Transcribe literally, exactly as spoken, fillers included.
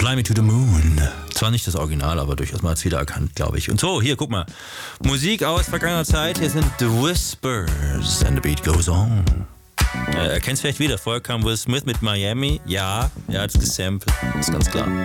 Fly Me to the Moon. Zwar nicht das Original, aber durchaus mal als wiedererkannt, glaube ich. Und so, hier, guck mal. Musik aus vergangener Zeit. Hier sind The Whispers and the Beat Goes On. Äh, erkennst vielleicht wieder. Vorher kam Will Smith mit Miami. Ja, er hat es gesampelt. Ist ganz klar.